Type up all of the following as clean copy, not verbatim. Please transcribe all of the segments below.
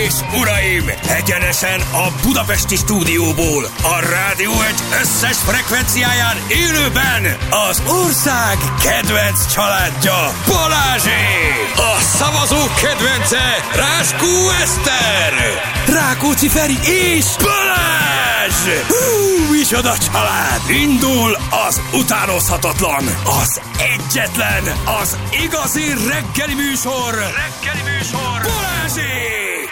és uraim, egyenesen a budapesti stúdióból, a Rádió Egy összes frekvenciáján élőben az ország kedvenc családja, Balázsék! A szavazók kedvence, Ráskó Eszter, Rákóczi Feri és Balázs! Micsoda család! Indul az utánozhatatlan, az egyetlen, az igazi reggeli műsor, Balázsék!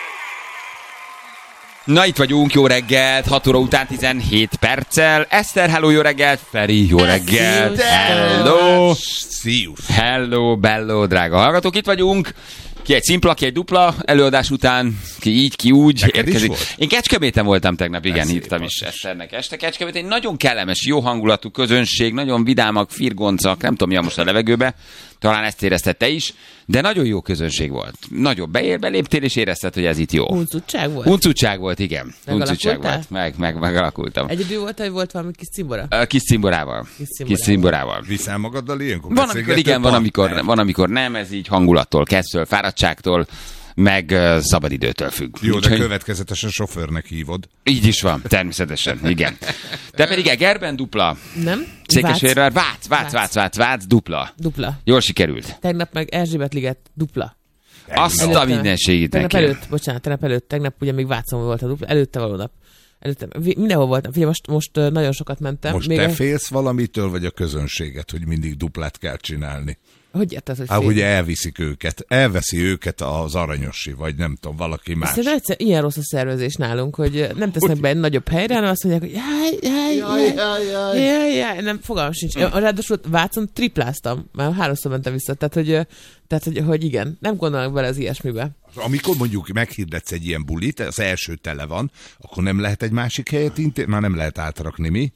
Na itt vagyunk, jó reggelt, 6 óra után 17 perccel. Eszter, hello, jó reggelt. Feri, jó reggelt. Hello. Hello, bello, drága hallgatók, itt vagyunk. Ki egy szimpla, ki egy dupla előadás után, ki így, ki úgy érkezik. Én Kecskeméten voltam tegnap, igen, írtam is Eszternek este. Kecskeméten egy nagyon kellemes, jó hangulatú közönség, nagyon vidámak, firgoncak, nem tudom mi a most a levegőbe, talán ezt érezted te is, de nagyon jó közönség volt. Nagyon beléptél és érezted, hogy ez itt jó. Huncutság volt? Huncutság volt, igen. Huncutság volt. Megalakultam. Egyedül volt, vagy volt valami kis cimbora? Kis cimborával. Viszel magaddal ilyenkor? Van, amikor igen, van, amikor nem, ez így hangulattól kezd, fáradtságtól, meg szabadidőtől függ. Jó, de következetesen sofőrnek hívod. Így is van, természetesen, igen. Te pedig Egerben dupla. Nem? Székesfehérvár, Vác, dupla. Dupla. Jól sikerült. Tegnap meg Erzsébet-liget dupla. Azt a mindenségét neki. Tegnap ugye még Vácon volt a dupla, előtte való nap. Mindenhol voltam. Figyelj, most nagyon sokat mentem. Most te félsz valamitől, vagy a közönséget, hogy mindig duplát kell csinálni? Hogy érted, hogy fél? Hogy elveszi őket az Aranyosi, vagy nem tudom, valaki más. Szerintem egyszer ilyen rossz a szervezés nálunk, hogy nem tesznek be egy nagyobb helyre, hanem azt mondják, hogy jaj, nem, fogalmam sincs. Ráadásul Vácon tripláztam, már 3-szor mentem vissza, tehát hogy igen, nem gondolnak bele az ilyesmibe. Amikor mondjuk meghirdetsz egy ilyen bulit, az első tele van, akkor nem lehet egy másik helyet már nem lehet átrakni, mi?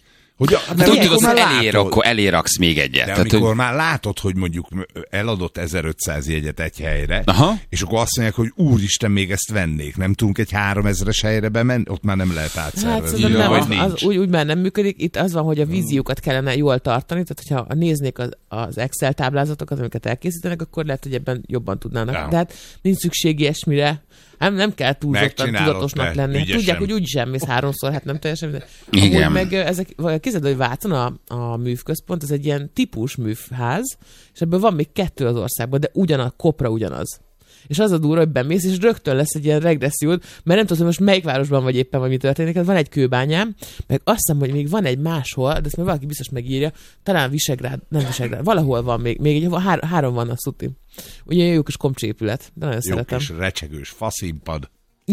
Eléraksz még egyet. De amikor már látod, hogy mondjuk eladott 1500 jegyet egy helyre, és akkor azt mondják, hogy úristen, még ezt vennék, nem tudunk egy 3000-es helyre bemenni, ott már nem lehet átszervezni. Hát úgy már nem működik. Itt az van, hogy a víziókat kellene jól tartani, tehát hogyha néznék az Excel táblázatokat, amiket elkészítenek, akkor lehet, hogy ebben jobban tudnának. Ja. De hát nincs szükség ilyesmire. Nem kell túlzottan tudatosnak lenni. Hát tudják, hogy úgyis elmész 3-szor, hát nem teljesen. Igen. Meg ezek, képzeld, hogy Vácon a művközpont, ez egy ilyen típus művház, és ebből van még 2 az országban, de kopra ugyanaz. És az a durva, hogy bemész, és rögtön lesz egy ilyen regressziód, mert nem tudom, hogy most melyik városban vagy éppen, vagy mi történik. Van egy Kőbányám, meg azt hiszem, hogy még van egy máshol, de ezt majd valaki biztos megírja, talán nem Visegrád, valahol van még egy, 3 vannak szuti. Ugye jó kis komcsi épület, de nagyon jó szeretem. Jó kis recsegős faszínpad.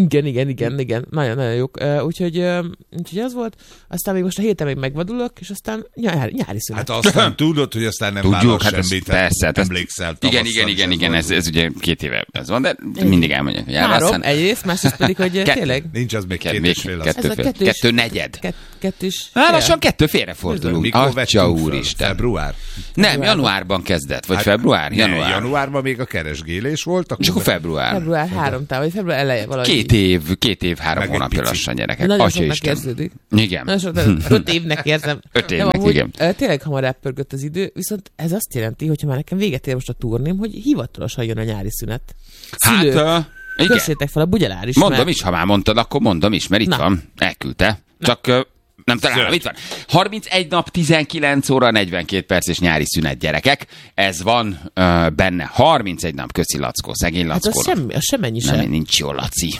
Igen. Nagyon jók. Úgyhogy az volt. Aztán még most a héten még megvadulok, és aztán nyári szünet. Hát aztán tudod, hogy aztán nem vállalsz semmit. Persze. Emlékszel. Igen. Ez ugye 2 éve ez van, de mindig elmondják, hogy 3, egyrészt, másrészt pedig, hogy tényleg. Nincs az még 2,5. 2 negyed. 2,5. Lassan 2 félrefordulunk. Mikor vettünk Úristen. Február? Nem, januárban kezdett, vagy február? Januárban még a keresgélés volt. És akkor február. Február 3 vagy február eleje valahogy. 2 év, 3 hónapja lassan, gyerekek. Nagyon soknak érződik. Igen. 5 évnek érzem. 5 évnek, igen. Tényleg hamar elpörgött az idő, viszont ez azt jelenti, hogyha már nekem véget ér most a turném, hogy hivatalosan jön a nyári szünet. Szülők, kössétek fel a bugyalár is. Mondom is, ha már mondtad, akkor mondom is, mert itt van. Elküldte. Csak nem találom, itt van. 31 nap, 19 óra, 42 perc és nyári szünet, gyerekek. Ez van benne. 31 nap, köszi Lackó, szegény Lackó. Hát az sem ennyi sem. Nem, nincs jól, Laci.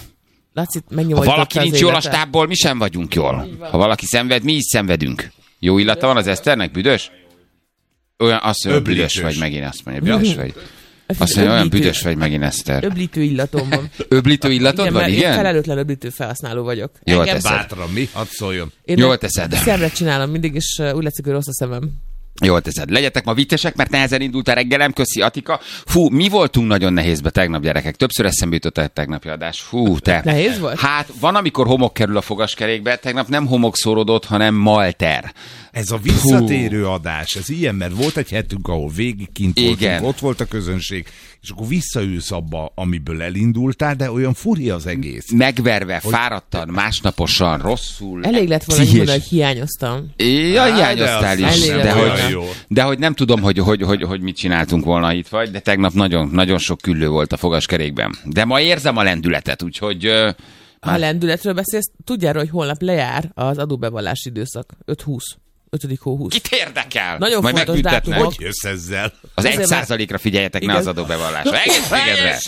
Ha valaki nincs jól a stábból, mi sem vagyunk jól. Ha valaki szenved, mi is szenvedünk. Jó illata van az Eszternek? Büdös? Olyan, azt mondja, büdös vagy megint, azt mondja, büdös vagy. Azt mondja, olyan büdös vagy megint, Eszter. Öblítő illatom van. Öblítő illatod van, igen? Én felelőtlen öblítő felhasználó vagyok. Jól teszed. Bátran, mi? Hadd szóljon. Jól teszed. Szemre csinálom mindig, és úgy látszik, hogy rossz a szemem. Jól teszed. Legyetek ma viccesek, mert nehezen indult a reggelem. Köszi, Atika. Fú, mi voltunk nagyon nehézbe tegnap, gyerekek. Többször eszembe jutott a tegnapi adás. Fú, te. Nehéz volt? Hát van, amikor homok kerül a fogaskerékbe. Tegnap nem homok szórodott, hanem malter. Ez a visszatérő adás, ez ilyen, mert volt egy hetünk, ahol végig kint voltunk, ott volt a közönség, és akkor visszaülsz abba, amiből elindultál, de olyan furi az egész. Megverve, fáradtan, másnaposan, rosszul. Elég lett volna, hogy hiányoztam. Hiányoztál is. De hogy nem tudom, hogy mit csináltunk volna itt vagy, de tegnap nagyon sok küllő volt a fogaskerékben. De ma érzem a lendületet, úgyhogy... Ha lendületről beszélsz, tudjára, hogy holnap lejár az adóbevallási időszak. 5 hó 20. Kit érdekel? Nagyon majd fontos dátum. Hogy jössz ezzel? Az 1%-ra figyeljetek, ne az adóbevallásra. Egészségedre.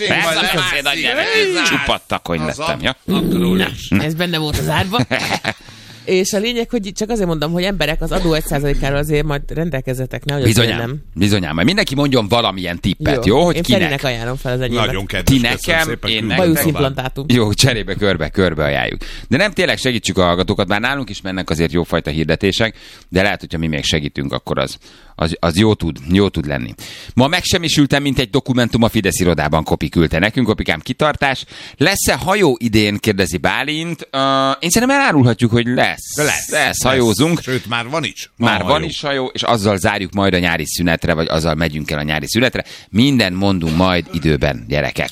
Csupadt takony lettem, ja? Ez benne volt az árba. És a lényeg, hogy csak azért mondom, hogy emberek az adó 1%-áról azért majd rendelkezzetek, nehogy Bizonyám. Majd mindenki mondjon valamilyen tippet, jó? Hogy én kinek? Ferinek ajánlom fel az enyémet. Nagyon kedves, ti nekem, én nekem. Bajusz-implantátum. Jó, cserébe körbe ajánljuk. De nem, tényleg segítsük a hallgatókat, már nálunk is mennek azért jófajta hirdetések, de lehet, hogyha mi még segítünk, akkor az jó tud lenni. Ma megsemmisültem, mint egy dokumentum a Fidesz irodában, Kopi küldte nekünk. Kopikám, kitartás. Lesz-e hajó idén, kérdezi Bálint. Én szerintem elárulhatjuk, hogy lesz, hajózunk. Sőt, már van is. Már van is hajó, és azzal zárjuk majd a nyári szünetre, vagy azzal megyünk el a nyári szünetre. Minden mondunk majd időben, gyerekek.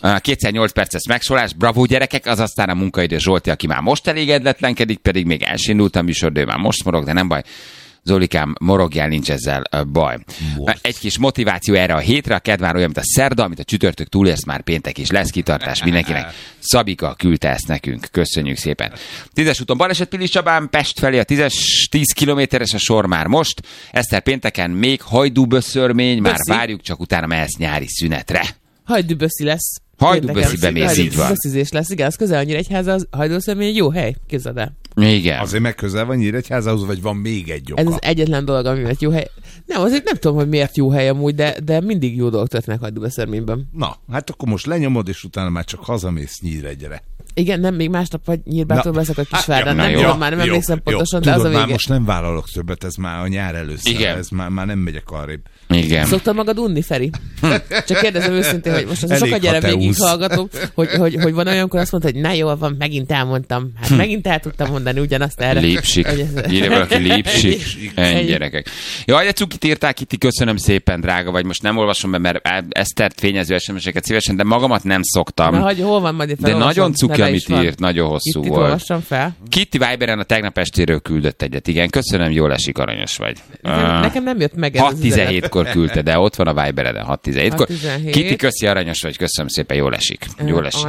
2x8 perces megszólás, bravo gyerekek, az aztán a munkaidő Zsolti, aki már most elégedetlenkedik, pedig még el sem indult a műsor, de ő már most morog, de nem baj. Zolikám, morogjál, nincs ezzel baj. Egy kis motiváció erre a hétre, a kedvár olyan, mint a szerda, amit a csütörtök túlérsz, már péntek is lesz, kitartás mindenkinek. Szabika küldte ezt nekünk, köszönjük szépen. 10-es úton baleset Pilis Csabán, Pest felé a 10 kilométeres a sor már most. Eszter pénteken még hajdúböszörmény, már várjuk, csak utána mehetsz nyári szünetre. Hajdúböszi lesz. Hajdúböszibe mész, így van. Böszizés lesz, igen, az közel a Nyíregyháza, az Hajdúböszörmény egy jó hely, képzeld el. Igen. Azért meg közel van Nyíregyházához, vagy van még egy oka? Ez az egyetlen dolog, ami miatt jó hely. Nem, azért nem tudom, hogy miért jó hely amúgy, de mindig jó dolgok történnek Hajdúböszörményben. Na, hát akkor most lenyomod, és utána már csak hazamész Nyíregyre. Igen, nem, még másnap vagy Nyírbától beszakad Kisvárda. Nem tudom, már nem emlékszem pontosan, de tudod, az a vége. már most nem vállalok többet, ez már a nyár először. Igen. Ez már nem megyek arrébb. Igen. Szoktad magad unni, Feri? Csak kérdezem őszintén, hogy most sokat gyere végighallgatom, hogy van olyankor azt mondta, hogy na jól van, megint elmondtam. Hát megint el tudtam mondani ugyanazt erre. Lépsik. Írja valaki lépsik. Ennyi gyerekek. Jaj, a cukit írták, Kiti, köszönöm szépen, drága vagy. Most nem olvasom be, mert Esztert fényező SMS-eket szívesen, de magamat nem szoktam. Na, hogy hol van majd de nagyon cuki, amit írt, nagyon hosszú volt. Olvassam fel. Kitty Viberen a tegnap estéről küldött egyet. Igen, köszönöm, jól esik, aranyos vagy. Nekem nem jött meg ez 6:17-kor küldte, de ott van a Vibereden 6:17-kor. Kitty, köszi, aranyos vagy, köszönöm szépen, jól esik. Jól esik.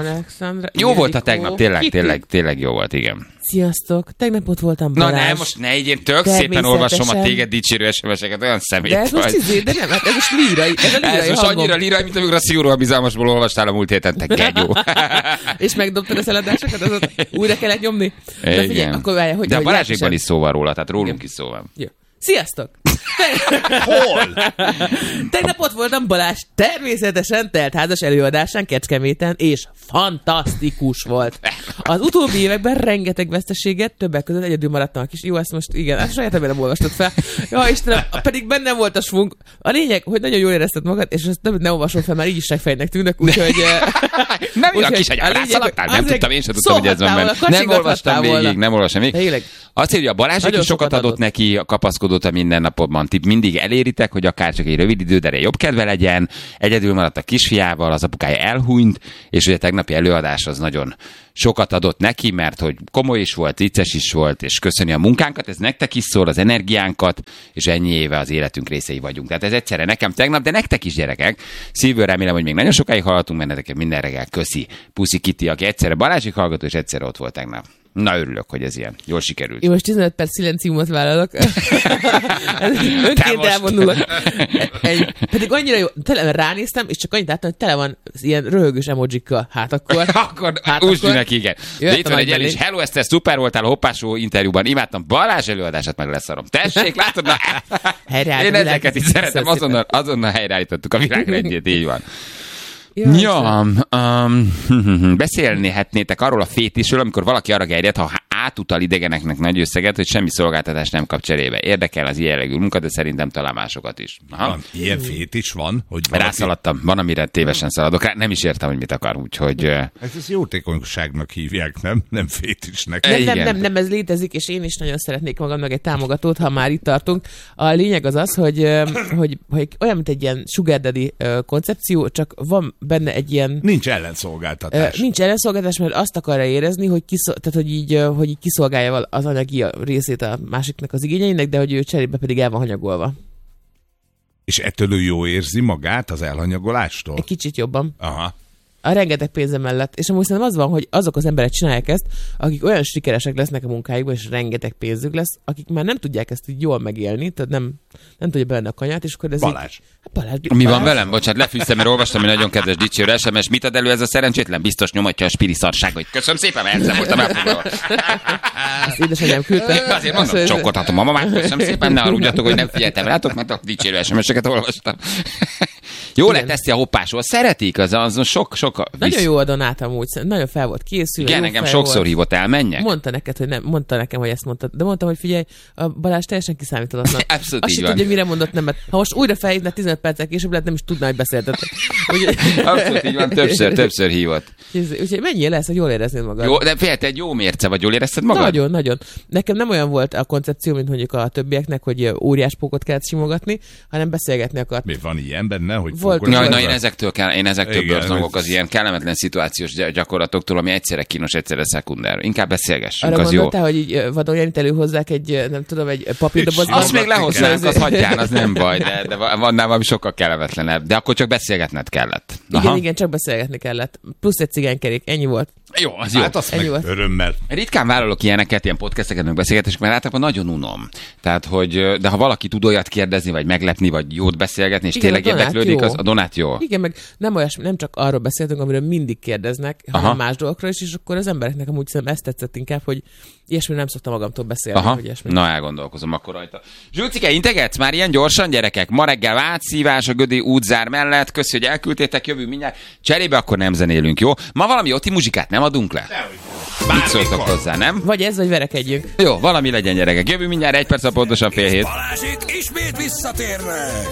Jó volt a tegnap, tényleg jó volt, igen. Sziasztok, tegnap ott voltam Balázs. Na nem, most ne így, én tök szépen olvasom a téged dicsérő SMS-eket, olyan szemét vagy. De ez most de nem, hát ez most lírai. Ez most annyira lírai, mint amikor a szigorúan bizalmasból olvastál a múlt héten, te gegyó. És megdobtad a szeladásokat, azot újra kellett nyomni. De figyelj, akkor várjál, hogy... De a Balázsékban is szó van róla, tehát rólunk is szó van. Jó. Sziasztok! Hol? Tegnap ott voltam Balázs természetesen teltházas előadásán Kecskeméten, és fantasztikus volt. Az utóbbi években rengeteg veszteséget, többek között egyedül maradtam a kis... Jó, ezt most igen, ezt saját nem olvastad fel. Ja, Istenem, pedig bennem volt a svung. A lényeg, hogy nagyon jól érezted magad, és ezt nem olvasom fel, már így is segfejnek tűnök, úgyhogy... Nem olyan kis agyán rászaladtál, nem tudtam, én sem tudtam, hogy ez van benne. Nem olvastam végig. Azt írja, a Balázsék is sokat adott neki, a kapaszkodót a mindennapokban. Ti mindig eléritek, hogy akár csak egy rövid idő, de jobb kedve legyen. Egyedül maradt a kisfiával, az apukája elhunyt, és ugye a tegnapi előadás az nagyon sokat adott neki, mert hogy komoly is volt, vicces is volt, és köszöni a munkánkat, ez nektek is szól, az energiánkat, és ennyi éve az életünk részei vagyunk. Tehát ez egyszerre nekem tegnap, de nektek is, gyerekek. Szívből remélem, hogy még nagyon sokáig hallhatunk benneteket, minden reggel köszi. Puszi Kitty, aki egyszerre Balázsik hallgató, és egyszerre ott volt tegnap. Na, örülök, hogy ez ilyen. Jól sikerült. Én most 15 perc szilenciumot vállalok. Önként elvonulok. Pedig annyira jó, ránéztem, és csak annyit láttam, hogy tele van ilyen röhögős emojikkal. Hát akkor úgy neki, igen. De itt van egy ilyen is. Hello, Eszter, szuper voltál a Hoppásó interjúban. Imádtam Balázs előadását, meg leszarom. Tessék, látod? Na, én ezeket is szeretem. Azonnal helyreállítottuk a világrendjét, így van. Beszélnéhetnétek arról a fétisről, amikor valaki arra gerjed, ha átutal idegeneknek nagy összeget, hogy semmi szolgáltatást nem kap cserébe. Érdekel az ilyen jellegű munka, de szerintem talán másokat is. Van, ilyen fét is van, hogy Rászaladtam, van, amire tévesen szaladok rá, nem is értem, hogy mit akar, úgyhogy... Ez jótékonyságnak hívják, nem fétisnek. Nem, ez létezik, és én is nagyon szeretnék magamnak egy támogatót, ha már itt tartunk. A lényeg az, hogy olyan, mint egy ilyen sugar daddy koncepció, csak van benne egy ilyen... Nincs ellenszolgáltatás. Nincs ellenszolgáltatás, mert azt akarja érezni, hogy így kiszolgálja az anyagi részét a másiknak az igényeinek, de hogy ő cserébe pedig el van hanyagolva. És ettől ő jó érzi magát az elhanyagolástól? Egy kicsit jobban. Aha. A rengeteg pénze mellett. És amúgy szerintem az van, hogy azok az emberek csinálják ezt, akik olyan sikeresek lesznek a munkájukban, és rengeteg pénzük lesz, akik már nem tudják ezt így jól megélni, tehát nem tudja bevenni a kanyát, és akkor ez Balázs. Balázs. Mi van velem? Bocsánat, lefűztem, mert olvastam, hogy nagyon kedves dicsérő SMS. Mit ad elő ez a szerencsétlen? Biztos nyomatja a spiri szarságot. Köszönöm szépen, mert egyszer voltam elfoglalva. Ezt édesanyám küldte. Azért mondom, csokkolhatom a mamát. Köszönöm szépen, ne haragudjatok, hogy nem figyeltem rátok, mert a dicsérő SMS-eket olvastam. Jó lett ezt a hoppásról. Szeretik, azon sok... Nagyon jó a Donát amúgy, nagyon fel volt készülve. Igen, engem sokszor hívott, elmenjek. Mondta nekem, hogy ezt mondtad. De mondtam, hogy figyelj, a Balázs teljesen kiszámíthatatlan. Abszolút azt így sem van. tudja, mire mondott nemet. Ha most újra felhívná 15 perccel később, lehet nem is tudná, hogy beszéltetek. Abszolút így van, többször hívott. Úgyhogy mennyi lesz, hogy jól éreznéd magad? Jó, de fél, te egy jó mérce vagy, jól érezted magad? Nagyon. Nekem nem olyan volt a koncepció, mint mondjuk a többieknek, hogy óriás pókot kellett simogatni, hanem beszélgetni akart. Mi van ilyen benne, hogy én ezektől bőrzongok az ilyen kellemetlen szituációs gyakorlatoktól, ami egyszerre kínos, egyszerre szekundár. Inkább beszélgessünk, arra az jó. Arra gondoltál, hogy így vadon Janit előhozzák egy, nem tudom, egy papírdobozban? Azt még lehoznánk, az hagyján, az nem baj, de van nálam sokkal kellemetlenebb. De akkor csak beszélgetned kellett. Igen, csak beszélgetni kellett. Plusz egy cigánykerék, ennyi volt. Jó, az jó. Hát azt meg örömmel. Ritkán vállalok ilyeneket, ilyen podcasteket, meg beszélgetések, mert általában nagyon unom. Tehát, de ha valaki tud olyat kérdezni, vagy meglepni, vagy jót beszélgetni, és tényleg érdeklődik, az a Donát jó. Igen, meg nem csak arról beszéltünk, amiről mindig kérdeznek, hanem más dolgokról is, és akkor az embereknek amúgy szerintem ezt tetszett inkább, hogy ilyesmi nem szoktam magamtól beszélni. Hogy ilyesmi. Na, elgondolkozom akkor rajta. Zsülcike, integetsz már ilyen gyorsan, gyerekek? Ma reggel átszívás a Gödi útzár mellett. Köszi, hogy elküldtétek, jövő mindjárt. Cserébe akkor nem zenélünk, jó? Ma valami otti muzsikát nem adunk le? Mit szóltok hozzá, nem? Vagy ez, vagy verekedjünk. Jó, valami legyen, gyerekek. Jövő mindjárt 1 perc, pontosan 6:30. Balázsék ismét visszatérnek.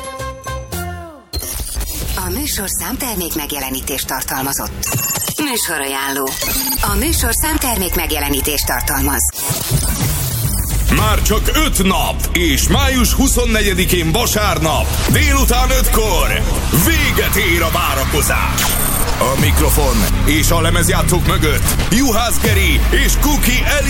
A műsorszám termék megjelenítést tartalmazott. Műsorajánló. A műsorszám termék megjelenítést tartalmaz. Már csak 5 nap, és május 24-én vasárnap, délután 5-kor véget ér a várakozás. A mikrofon és a lemezjátszók mögött Juhász Geri és Kuki Eli